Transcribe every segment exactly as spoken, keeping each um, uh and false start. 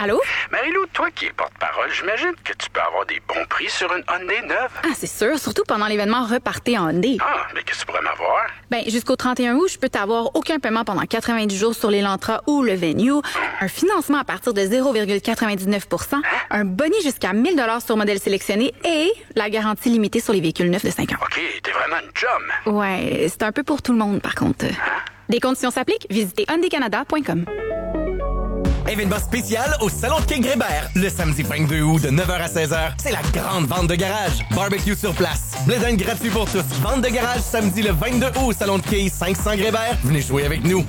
Allô? Marie-Lou, toi qui es porte-parole, j'imagine que tu peux avoir des bons prix sur une Hyundai neuve. Ah, c'est sûr, surtout pendant l'événement Repartez en Hyundai. Ah, mais qu'est-ce que tu pourrais m'avoir? Ben, jusqu'au trente et un août, je peux t'avoir aucun paiement pendant quatre-vingt-dix jours sur l'Elantra ou le Venue, un financement à partir de zéro virgule quatre-vingt-dix-neuf pour cent, un boni jusqu'à mille dollars sur modèle sélectionné et la garantie limitée sur les véhicules neufs de cinq ans. OK, t'es vraiment une chum. Ouais, c'est un peu pour tout le monde, par contre. Hein? Des conditions s'appliquent. Visitez hyundai canada point com. Événement spécial au Salon de Quai Grébert. Le samedi vingt-deux août de neuf heures à seize heures, c'est la grande vente de garage. Barbecue sur place. Blédin gratuit pour tous. Vente de garage samedi le vingt-deux août au Salon de Quai cinq cents Grébert. Venez jouer avec nous.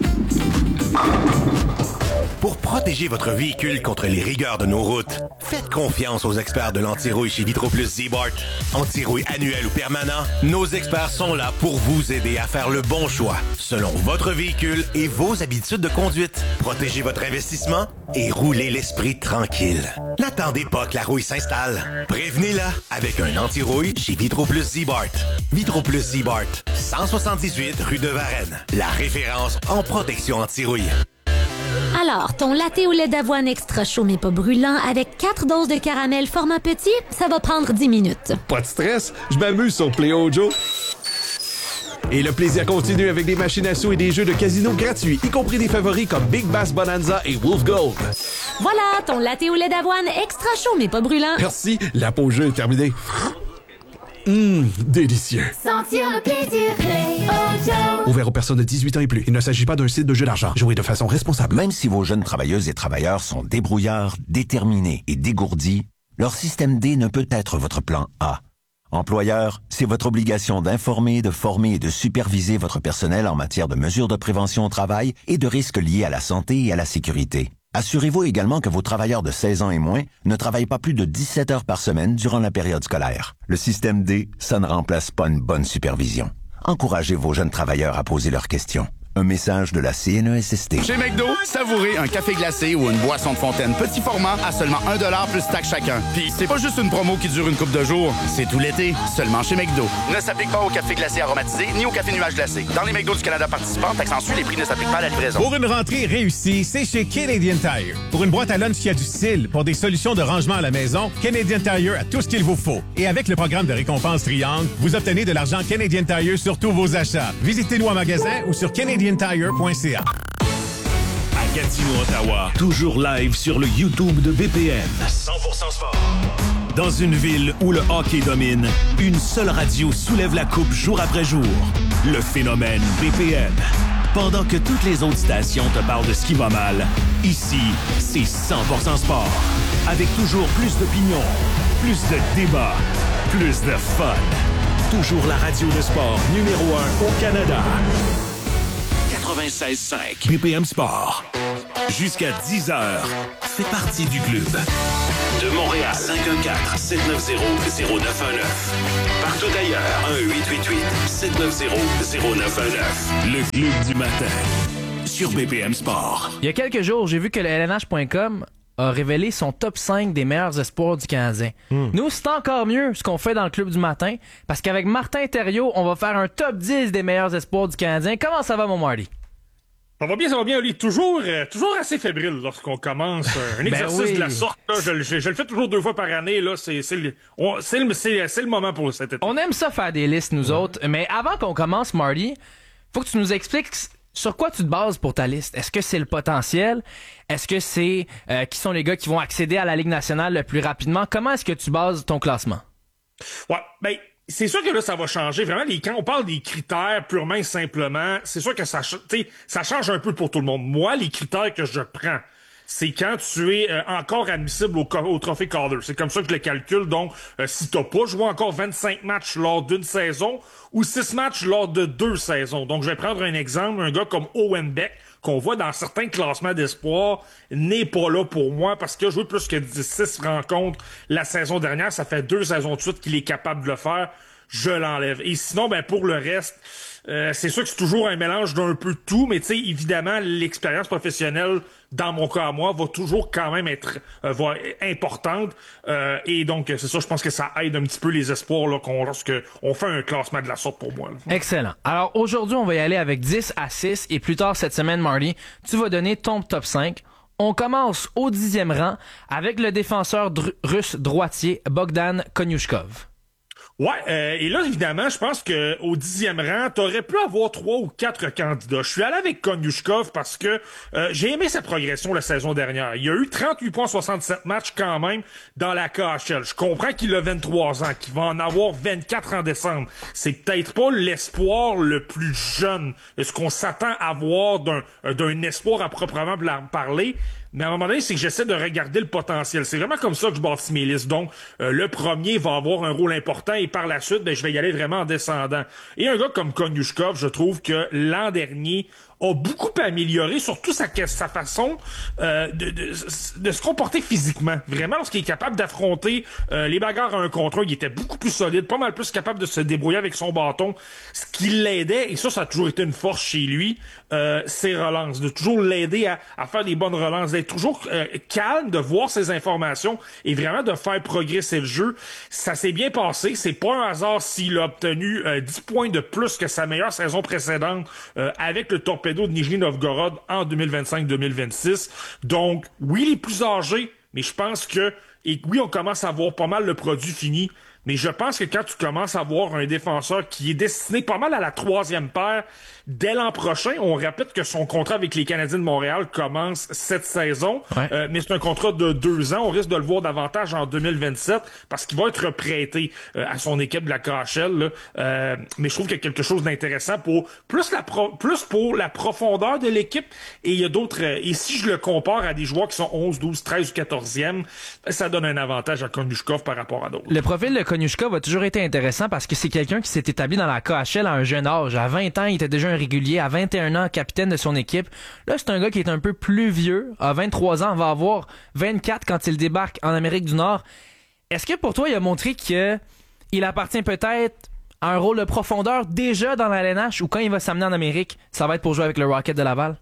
Pour protéger votre véhicule contre les rigueurs de nos routes, faites confiance aux experts de l'anti-rouille chez Vitroplus Z-Bart. Anti-rouille annuel ou permanent, nos experts sont là pour vous aider à faire le bon choix selon votre véhicule et vos habitudes de conduite. Protégez votre investissement et roulez l'esprit tranquille. N'attendez pas que la rouille s'installe. Prévenez-la avec un anti-rouille chez Vitroplus Z-Bart. Vitroplus Z-Bart, cent soixante-dix-huit rue de Varennes. La référence en protection anti-rouille. Alors, ton latte au lait d'avoine extra chaud mais pas brûlant avec quatre doses de caramel format petit, ça va prendre dix minutes. Pas de stress, je m'amuse sur Play-O Joe. Et le plaisir continue avec des machines à sous et des jeux de casino gratuits, y compris des favoris comme Big Bass Bonanza et Wolf Gold. Voilà, ton latte au lait d'avoine extra chaud mais pas brûlant. Merci, la pause jeu est terminée. Hum, délicieux. Sentir le plaisir Play-O Joe. Ouvert aux personnes de dix-huit ans et plus. Il ne s'agit pas d'un site de jeu d'argent. Jouez de façon responsable. Même si vos jeunes travailleuses et travailleurs sont débrouillards, déterminés et dégourdis, leur système D ne peut être votre plan A. Employeur, c'est votre obligation d'informer, de former et de superviser votre personnel en matière de mesures de prévention au travail et de risques liés à la santé et à la sécurité. Assurez-vous également que vos travailleurs de seize ans et moins ne travaillent pas plus de dix-sept heures par semaine durant la période scolaire. Le système D, ça ne remplace pas une bonne supervision. Encouragez vos jeunes travailleurs à poser leurs questions. Un message de la C N E S S T. Chez McDo, savourez un café glacé ou une boisson de fontaine petit format à seulement un dollar plus taxe chacun. Puis c'est pas juste une promo qui dure une couple de jours, c'est tout l'été, seulement chez McDo. Ne s'applique pas au café glacé aromatisé ni au café nuage glacé. Dans les McDo du Canada participants, taxe en Suisse, les prix ne s'appliquent pas à la livraison. Pour une rentrée réussie, c'est chez Canadian Tire. Pour une boîte à lunch qui a du style, pour des solutions de rangement à la maison, Canadian Tire a tout ce qu'il vous faut. Et avec le programme de récompense Triangle, vous obtenez de l'argent Canadian Tire sur tous vos achats. Visitez-nous en magasin ou sur canadian tire point c a. À Gatineau, Ottawa, toujours live sur le YouTube de B P M. cent pour cent sport. Dans une ville où le hockey domine, une seule radio soulève la coupe jour après jour. Le phénomène B P M. Pendant que toutes les autres stations te parlent de ce qui va mal, ici, c'est cent pour cent sport. Avec toujours plus d'opinions, plus de débats, plus de fun. Toujours la radio de sport numéro un au Canada. quatre-vingt-seize cinq B P M Sport. Jusqu'à dix heures, fais partie du club. De Montréal, cinq un quatre, sept neuf zéro, zéro neuf un neuf. Partout ailleurs, un huit huit huit, sept neuf zéro, zéro neuf un neuf. Le club du matin, sur B P M Sport. Il y a quelques jours, j'ai vu que le L N H point com a révélé son top cinq des meilleurs espoirs du Canadien. Mm. Nous, c'est encore mieux ce qu'on fait dans le club du matin, parce qu'avec Martin Thériault, on va faire un top dix des meilleurs espoirs du Canadien. Comment ça va, mon Marty? Ça va bien, ça va bien, Oli. Toujours, euh, toujours assez fébrile lorsqu'on commence euh, un exercice ben oui. de la sorte. Là, je, je, je le fais toujours deux fois par année. Là, c'est, c'est, le, on, c'est, le, c'est, c'est le moment pour cet été. On aime ça faire des listes, nous ouais. autres. Mais avant qu'on commence, Marty, faut que tu nous expliques sur quoi tu te bases pour ta liste. Est-ce que c'est le potentiel? Est-ce que c'est euh, qui sont les gars qui vont accéder à la Ligue nationale le plus rapidement? Comment est-ce que tu bases ton classement? Ouais, ben... c'est sûr que là, ça va changer. Vraiment, les, quand on parle des critères purement et simplement, c'est sûr que ça, ça change un peu pour tout le monde. Moi, les critères que je prends, c'est quand tu es euh, encore admissible au, au trophée Calder. C'est comme ça que je le calcule. Donc, euh, si t'as pas joué encore vingt-cinq matchs lors d'une saison ou six matchs lors de deux saisons. Donc, je vais prendre un exemple. Un gars comme Owen Beck, qu'on voit dans certains classements d'espoir, n'est pas là pour moi parce qu'il a joué plus que dix-six rencontres la saison dernière. Ça fait deux saisons de suite qu'il est capable de le faire. Je l'enlève. Et sinon, ben pour le reste, euh, c'est sûr que c'est toujours un mélange d'un peu de tout, mais tu sais, évidemment, l'expérience professionnelle, dans mon cas à moi, va toujours quand même être euh, va, importante. Euh, et donc, c'est ça, je pense que ça aide un petit peu les espoirs là, qu'on, lorsque on fait un classement de la sorte pour moi. Là. Excellent. Alors, aujourd'hui, on va y aller avec dix à six, et plus tard cette semaine, Marty, tu vas donner ton top cinq. On commence au dixième rang avec le défenseur dr- russe droitier Bogdan Konyushkov. Ouais, euh, et là, évidemment, je pense que au dixième rang, t'aurais pu avoir trois ou quatre candidats. Je suis allé avec Konyushkov parce que euh, j'ai aimé sa progression la saison dernière. Il a eu trente-huit points, soixante-sept matchs quand même dans la K H L. Je comprends qu'il a vingt-trois ans, qu'il va en avoir vingt-quatre en décembre. C'est peut-être pas l'espoir le plus jeune de ce qu'on s'attend à voir d'un, d'un espoir à proprement parler. Mais à un moment donné, c'est que j'essaie de regarder le potentiel. C'est vraiment comme ça que je bâtis mes listes. Donc, euh, le premier va avoir un rôle important et par la suite, ben, je vais y aller vraiment en descendant. Et un gars comme Konyushkov, je trouve que l'an dernier a beaucoup amélioré, surtout sa, sa façon euh, de, de, de se comporter physiquement. Vraiment, lorsqu'il est capable d'affronter euh, les bagarres à un contre un, il était beaucoup plus solide, pas mal plus capable de se débrouiller avec son bâton. Ce qui l'aidait, et ça, ça a toujours été une force chez lui, euh, ses relances. De toujours l'aider à, à faire des bonnes relances, d'être toujours euh, calme, de voir ses informations et vraiment de faire progresser le jeu. Ça s'est bien passé. C'est pas un hasard s'il a obtenu euh, dix points de plus que sa meilleure saison précédente euh, avec le Torpedo de Nijni Novgorod en deux mille vingt-cinq deux mille vingt-six. Donc, oui, il est plus âgé, mais je pense que, et oui, on commence à voir pas mal le produit fini, mais je pense que quand tu commences à voir un défenseur qui est destiné pas mal à la troisième paire dès l'an prochain, on répète que son contrat avec les Canadiens de Montréal commence cette saison, ouais. euh, mais c'est un contrat de deux ans. On risque de le voir davantage en deux mille vingt-sept parce qu'il va être prêté euh, à son équipe de la K H L. Là. Euh, mais je trouve qu'il y a quelque chose d'intéressant pour plus la pro, plus pour la profondeur de l'équipe. Et il y a d'autres. Euh, et si je le compare à des joueurs qui sont onze, douze, treize ou quatorzième, ça donne un avantage à Konyushkov par rapport à d'autres. Le profil de Konyushkov a toujours été intéressant parce que c'est quelqu'un qui s'est établi dans la K H L à un jeune âge. À vingt ans, il était déjà un régulier. À vingt et un ans, capitaine de son équipe. Là, c'est un gars qui est un peu plus vieux. À vingt-trois ans, va avoir vingt-quatre quand il débarque en Amérique du Nord. Est-ce que pour toi, il a montré qu'il appartient peut-être à un rôle de profondeur déjà dans la L N H ou quand il va s'amener en Amérique, ça va être pour jouer avec le Rocket de Laval?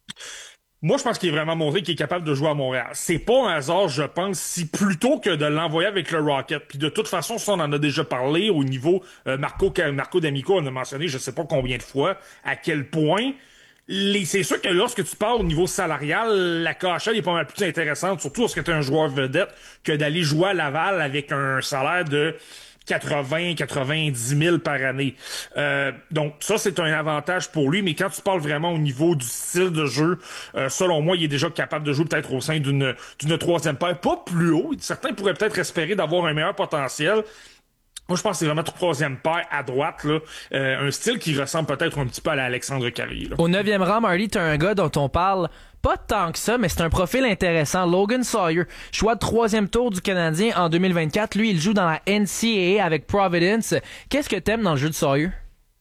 Moi, je pense qu'il est vraiment montré qu'il est capable de jouer à Montréal. C'est pas un hasard, je pense, si plutôt que de l'envoyer avec le Rocket. Puis de toute façon, ça, on en a déjà parlé au niveau euh, Marco, Marco D'Amico, on a mentionné je sais pas combien de fois, à quel point les, c'est sûr que lorsque tu parles au niveau salarial, la K H L est pas mal plus intéressante, surtout lorsque tu es un joueur vedette, que d'aller jouer à Laval avec un salaire de quatre-vingts, quatre-vingt-dix mille par année. Euh, donc ça, c'est un avantage pour lui, mais quand tu parles vraiment au niveau du style de jeu, euh, selon moi, il est déjà capable de jouer peut-être au sein d'une, d'une troisième paire, pas plus haut. Certains pourraient peut-être espérer d'avoir un meilleur potentiel. Moi, je pense que c'est vraiment troisième paire à droite, là. Euh, un style qui ressemble peut-être un petit peu à l'Alexandre Carrier. Là. Au neuvième rang, Marty, t'as un gars dont on parle pas tant que ça, mais c'est un profil intéressant. Logan Sawyer, choix de troisième tour du Canadien en deux mille vingt-quatre. Lui, il joue dans la N C A A avec Providence. Qu'est-ce que t'aimes dans le jeu de Sawyer?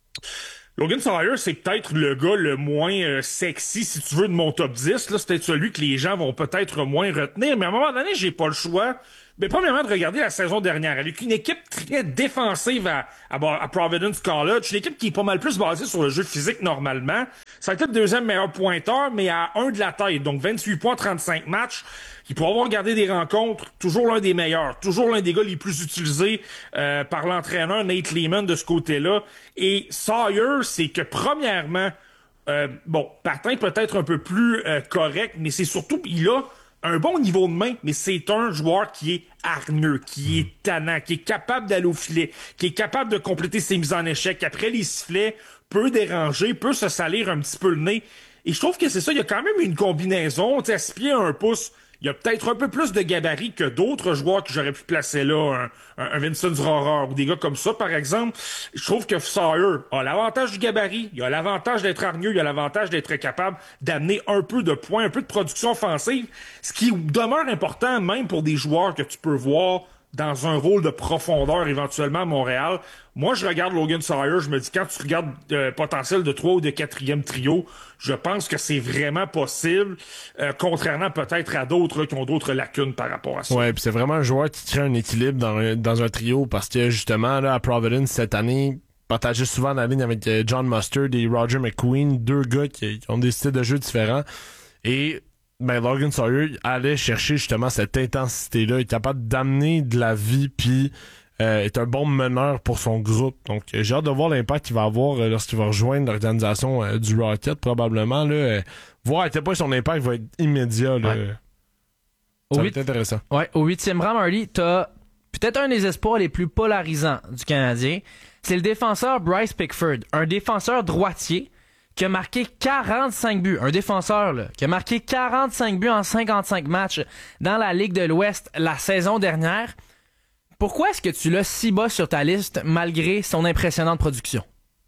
Logan Sawyer, c'est peut-être le gars le moins euh, sexy, si tu veux, de mon top dix. Là, c'est peut-être celui que les gens vont peut-être moins retenir. Mais à un moment donné, j'ai pas le choix. Mais premièrement, de regarder la saison dernière, avec une équipe très défensive à, à, à Providence College, une équipe qui est pas mal plus basée sur le jeu physique normalement. Ça a été le deuxième meilleur pointeur, mais à un de la tête, donc vingt-huit points, trente-cinq matchs. Il pourra avoir gardé des rencontres, toujours l'un des meilleurs, toujours l'un des gars les plus utilisés euh, par l'entraîneur Nate Lehman de ce côté-là. Et Sawyer, c'est que premièrement, euh, bon, patin peut-être un peu plus euh, correct, mais c'est surtout, il a un bon niveau de main, mais c'est un joueur qui est hargneux, qui est tannant, qui est capable d'aller au filet, qui est capable de compléter ses mises en échec. Après les sifflets, peut déranger, peut se salir un petit peu le nez. Et je trouve que c'est ça, il y a quand même une combinaison, tu sais, à six pieds, un pouce. Il y a peut-être un peu plus de gabarit que d'autres joueurs que j'aurais pu placer là, un, un Vincent Rohrer ou des gars comme ça, par exemple. Je trouve que Sawyer a l'avantage du gabarit, il a l'avantage d'être hargneux, il a l'avantage d'être capable d'amener un peu de points, un peu de production offensive, ce qui demeure important même pour des joueurs que tu peux voir dans un rôle de profondeur éventuellement à Montréal. Moi, je regarde Logan Sawyer, je me dis, quand tu regardes le potentiel de trois ou de quatrième trio, je pense que c'est vraiment possible, euh, contrairement peut-être à d'autres là, qui ont d'autres lacunes par rapport à ça. Ouais, puis c'est vraiment un joueur qui crée un équilibre dans un, dans un trio, parce que justement, là, à Providence, cette année, partageait souvent la ligne avec John Mustard et Roger McQueen, deux gars qui, qui ont des styles de jeu différents. Et ben Logan Sawyer allait chercher justement cette intensité-là, il est capable d'amener de la vie, puis euh, est un bon meneur pour son groupe. Donc, euh, j'ai hâte de voir l'impact qu'il va avoir euh, lorsqu'il va rejoindre l'organisation euh, du Rocket, probablement. Là, euh, voir à quel point son impact va être immédiat. Là. Ouais. Ça au va huit... être intéressant. Ouais, au huitième rang, Marty, t'as peut-être un des espoirs les plus polarisants du Canadien. C'est le défenseur Bryce Pickford, un défenseur droitier qui a marqué quarante-cinq buts. Un défenseur là, qui a marqué quarante-cinq buts en cinquante-cinq matchs dans la Ligue de l'Ouest la saison dernière. Pourquoi est-ce que tu l'as si bas sur ta liste malgré son impressionnante production?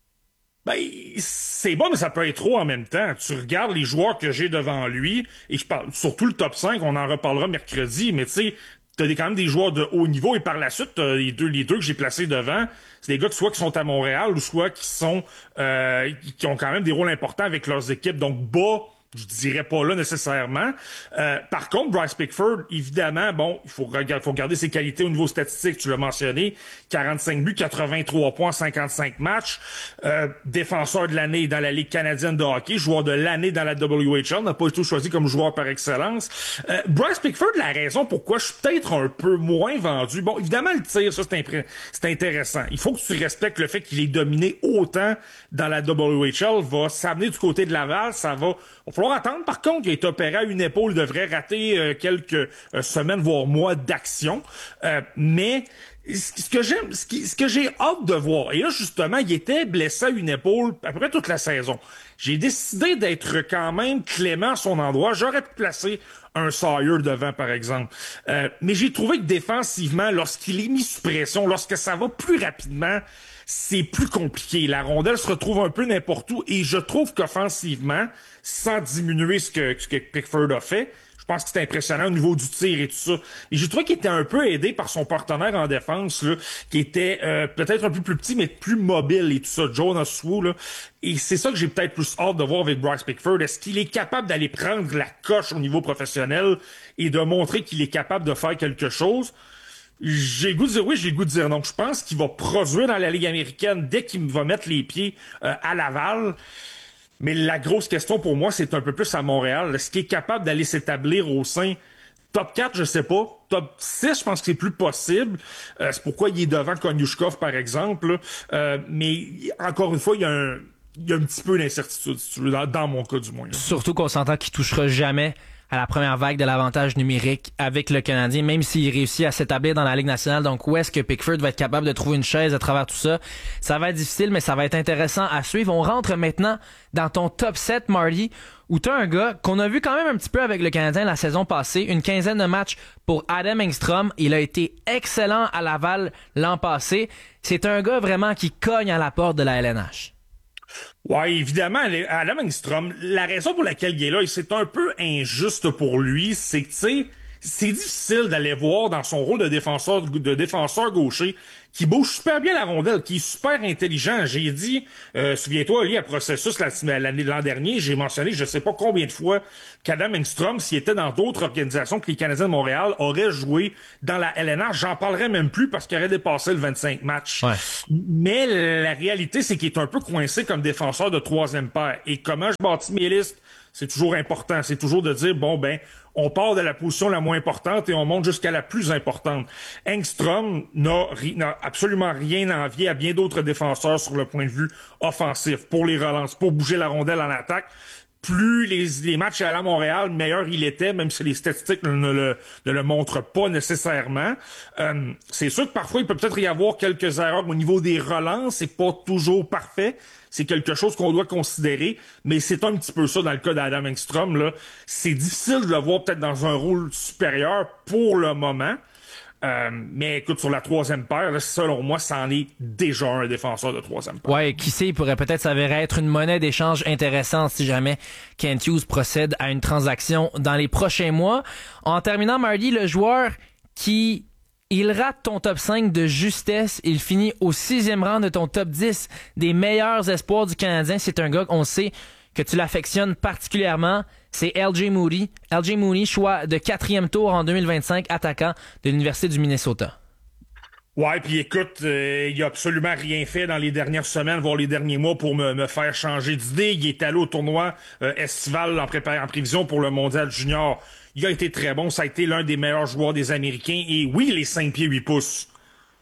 Ben, c'est bon, mais ça peut être trop en même temps. Tu regardes les joueurs que j'ai devant lui, et je parle surtout le top cinq, on en reparlera mercredi, mais tu sais, t'as des, quand même des joueurs de haut niveau, et par la suite, t'as les deux, les deux que j'ai placés devant, c'est des gars qui soit qui sont à Montréal, ou soit qui sont euh, qui ont quand même des rôles importants avec leurs équipes, donc bas, je dirais pas là nécessairement. Euh, par contre, Bryce Pickford, évidemment, bon, il faut regarder, faut regarder ses qualités au niveau statistique, tu l'as mentionné, quarante-cinq buts, quatre-vingt-trois points, cinquante-cinq matchs, euh, défenseur de l'année dans la Ligue canadienne de hockey, joueur de l'année dans la W H L, n'a pas été choisi comme joueur par excellence. Euh, Bryce Pickford, la raison pourquoi je suis peut-être un peu moins vendu, bon, évidemment, le tir, ça, c'est, impré- c'est intéressant. Il faut que tu respectes le fait qu'il est dominé autant dans la W H L, va s'amener du côté de Laval, ça va... Il va falloir attendre, par contre, qu'il est opéré à une épaule, devrait rater euh, quelques euh, semaines, voire mois d'action. Euh, mais ce que j'aime, ce, qui, ce que j'ai hâte de voir, et là, justement, il était blessé à une épaule à peu près toute la saison. J'ai décidé d'être quand même clément à son endroit. J'aurais pu placer un Sawyer devant, par exemple. Euh, mais j'ai trouvé que défensivement, lorsqu'il est mis sous pression, lorsque ça va plus rapidement, c'est plus compliqué. La rondelle se retrouve un peu n'importe où, et je trouve qu'offensivement, sans diminuer ce que, ce que Pickford a fait, je pense que c'est impressionnant au niveau du tir et tout ça. Et j'ai trouvé qu'il était un peu aidé par son partenaire en défense, là, qui était euh, peut-être un peu plus petit, mais plus mobile et tout ça, Jonas Wu, là. Et c'est ça que j'ai peut-être plus hâte de voir avec Bryce Pickford. Est-ce qu'il est capable d'aller prendre la coche au niveau professionnel et de montrer qu'il est capable de faire quelque chose? J'ai le goût de dire oui, j'ai le goût de dire non. Je pense qu'il va produire dans la Ligue américaine dès qu'il va mettre les pieds euh, à Laval. Mais la grosse question pour moi, c'est un peu plus à Montréal. Est-ce qu'il est capable d'aller s'établir au sein top quatre, je sais pas. Top six, je pense que c'est plus possible. Euh, c'est pourquoi il est devant Konyushkov, par exemple. Euh, mais encore une fois, il y a un, il y a un petit peu d'incertitude, si tu veux, dans, dans mon cas du moins. Là. Surtout qu'on s'entend qu'il touchera jamais à la première vague de l'avantage numérique avec le Canadien, même s'il réussit à s'établir dans la Ligue nationale. Donc, où est-ce que Pickford va être capable de trouver une chaise à travers tout ça? Ça va être difficile, mais ça va être intéressant à suivre. On rentre maintenant dans ton top sept, Marty, où t'as un gars qu'on a vu quand même un petit peu avec le Canadien la saison passée. Une quinzaine de matchs pour Adam Engstrom. Il a été excellent à Laval l'an passé. C'est un gars vraiment qui cogne à la porte de la L N H. Ouais, évidemment, Adam Engstrom, la raison pour laquelle il est là, et c'est un peu injuste pour lui, c'est que, tu sais, c'est difficile d'aller voir dans son rôle de défenseur de défenseur gaucher qui bouge super bien la rondelle, qui est super intelligent. J'ai dit, euh, souviens-toi, Ali, à Processus l'année l'an dernier, j'ai mentionné je sais pas combien de fois qu'Adam Engstrom, s'il était dans d'autres organisations que les Canadiens de Montréal, aurait joué dans la L N H. J'en parlerai même plus parce qu'il aurait dépassé le vingt-cinq matchs. Ouais. Mais la réalité, c'est qu'il est un peu coincé comme défenseur de troisième paire. Et comment je bâtis mes listes, c'est toujours important. C'est toujours de dire, bon, ben, on part de la position la moins importante et on monte jusqu'à la plus importante. Engstrom n'a, n'a absolument rien à envier à bien d'autres défenseurs sur le point de vue offensif, pour les relances, pour bouger la rondelle en attaque. Plus les, les matchs allaient à Montréal, meilleur il était, même si les statistiques ne le, ne le montrent pas nécessairement. Euh, c'est sûr que parfois, il peut peut-être y avoir quelques erreurs au niveau des relances. C'est pas toujours parfait. C'est quelque chose qu'on doit considérer, mais c'est un petit peu ça dans le cas d'Adam Engstrom, là. C'est difficile de le voir peut-être dans un rôle supérieur pour le moment. Euh, mais écoute, sur la troisième paire, là, selon moi, ça en est déjà un défenseur de troisième paire. Ouais, qui sait, il pourrait peut-être s'avérer être une monnaie d'échange intéressante si jamais Kent Hughes procède à une transaction dans les prochains mois. En terminant, Marty, le joueur qui... Il rate ton top cinq de justesse. Il finit au sixième rang de ton top dix des meilleurs espoirs du Canadien. C'est un gars qu'on sait que tu l'affectionnes particulièrement. C'est L J Moody. L J Moody, choix de quatrième tour en deux mille vingt-cinq, attaquant de l'Université du Minnesota. Ouais, puis écoute, euh, il a absolument rien fait dans les dernières semaines, voire les derniers mois pour me, me faire changer d'idée. Il est allé au tournoi euh, estival en, prépa- en prévision pour le Mondial Junior. Il a été très bon. Ça a été l'un des meilleurs joueurs des Américains. Et oui, les cinq pieds huit pouces.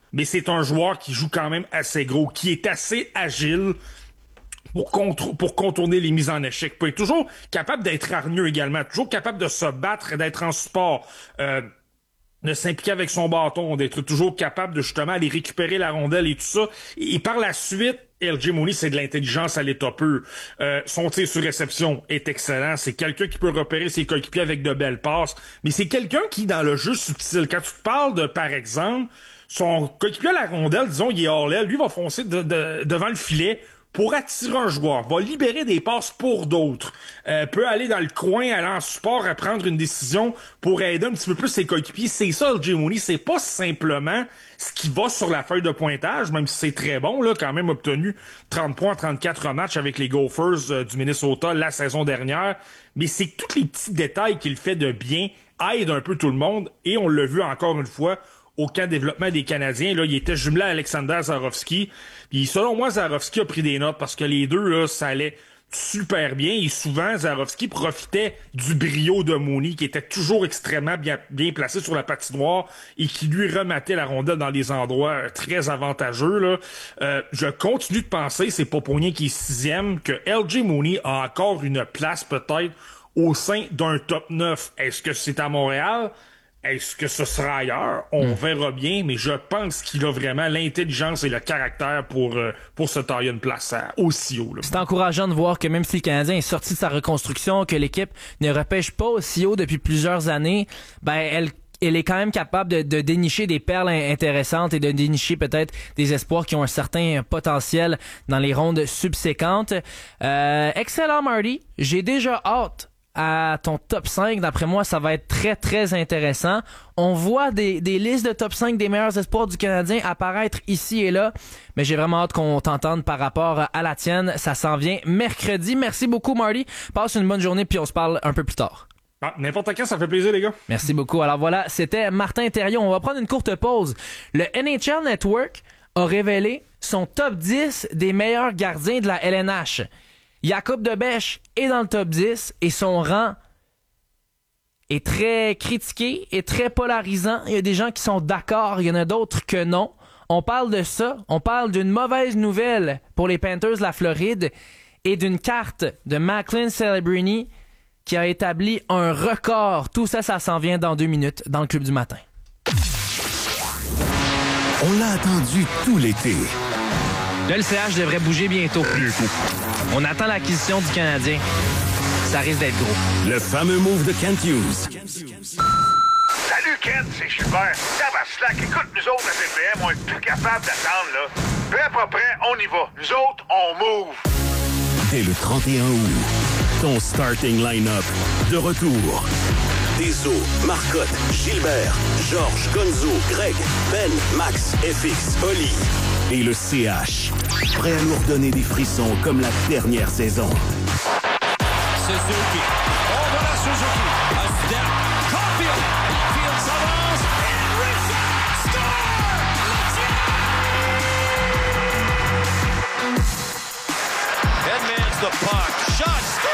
mais c'est un joueur qui joue quand même assez gros, qui est assez agile pour, contre- pour contourner les mises en échec. Il est toujours capable d'être hargneux également, toujours capable de se battre et d'être en support. Euh, de s'impliquer avec son bâton, d'être toujours capable de justement aller récupérer la rondelle et tout ça. Et, et par la suite, L J Mooney, c'est de l'intelligence à l'état pur. Euh, son tir sur réception est excellent. C'est quelqu'un qui peut repérer ses coéquipiers avec de belles passes. Mais c'est quelqu'un qui, dans le jeu subtil, quand tu te parles de, par exemple, son coéquipier à la rondelle, disons, il est hors l'aile, lui va foncer de, de, devant le filet pour attirer un joueur, va libérer des passes pour d'autres, euh, peut aller dans le coin, aller en support, à prendre une décision pour aider un petit peu plus ses coéquipiers. C'est ça, L J Mooney. C'est pas simplement ce qui va sur la feuille de pointage, même si c'est très bon, là, quand même obtenu trente points en trente-quatre matchs avec les Gophers euh, du Minnesota la saison dernière. Mais c'est tous les petits détails qu'il fait de bien, aide un peu tout le monde, et on l'a vu encore une fois au camp de développement des Canadiens. Là, il était jumelé à Alexander Zarovski. Puis selon moi, Zarovski a pris des notes parce que les deux, là, ça allait super bien. Et souvent, Zarovski profitait du brio de Mooney, qui était toujours extrêmement bien, bien placé sur la patinoire et qui lui remettait la rondelle dans des endroits très avantageux. Là. Euh, je continue de penser, c'est pas pour rien qu'il est sixième, que L J Mooney a encore une place peut-être au sein d'un top neuf. Est-ce que c'est à Montréal? Est-ce que ce sera ailleurs? On mmh. verra bien, mais je pense qu'il a vraiment l'intelligence et le caractère pour, euh, pour se tailler une place à, aussi haut. Là. C'est encourageant de voir que même si le Canadien est sorti de sa reconstruction, que l'équipe ne repêche pas aussi haut depuis plusieurs années, ben elle elle est quand même capable de, de dénicher des perles intéressantes et de dénicher peut-être des espoirs qui ont un certain potentiel dans les rondes subséquentes. Euh, excellent, Marty. J'ai déjà hâte à ton top cinq. D'après moi, ça va être très, très intéressant. On voit des, des listes de top cinq des meilleurs espoirs du Canadien apparaître ici et là, mais j'ai vraiment hâte qu'on t'entende par rapport à la tienne. Ça s'en vient mercredi. Merci beaucoup, Marty. Passe une bonne journée, puis on se parle un peu plus tard. Ah, n'importe quand, ça fait plaisir, les gars. Merci beaucoup. Alors voilà, c'était Martin Thériault. On va prendre une courte pause. Le N H L Network a révélé son top dix des meilleurs gardiens de la L N H. Jakub de Bech est dans le top dix et son rang est très critiqué et très polarisant. Il y a des gens qui sont d'accord, il y en a d'autres que non. On parle de ça, on parle d'une mauvaise nouvelle pour les Panthers de la Floride et d'une carte de Macklin Celebrini qui a établi un record. Tout ça, ça s'en vient dans deux minutes dans le Club du matin. On l'a attendu tout l'été. Le L C H devrait bouger bientôt. On attend l'acquisition du Canadien. Ça risque d'être gros. Le fameux move de Kent Hughes. Salut Kent, c'est Gilbert. Tabaslac, écoute, nous autres à B P M, on est plus capable d'attendre, là. Prêt à pas prêt, on y va. Nous autres, on move. Dès le trente et un août, ton starting line-up de retour. Deso, Marcotte, Gilbert, Georges, Gonzo, Greg, Ben, Max, F X, Oli et le C H. Prêt à nous redonner des frissons comme la dernière saison. Suzuki. Oh, voilà Suzuki. A step. Caulfield. Caulfield s'avance. And Richard score! Edmonds the puck. Shot. Score!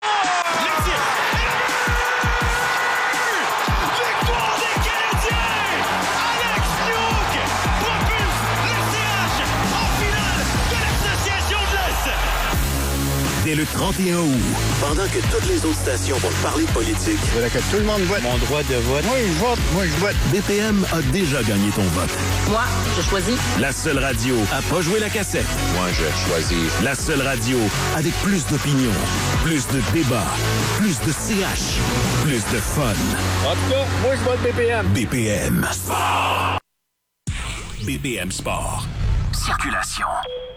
Victoire des Canadiens! Alex Newhook propulse le C H en finale de l'Association de l'Est! Dès le trente et un août, pendant que toutes les autres stations vont parler de politique, je voudrais que tout le monde vote. Mon droit de vote. Moi, je vote. Moi, je vote. B P M a déjà gagné ton vote. Moi, je choisis. La seule radio à pas jouer la cassette. Moi, je choisis. La seule radio avec plus d'opinion, plus de débats, plus de C H, plus de fun. En tout cas, moi, je vote B P M. B P M Sport. B P M Sport. Circulation.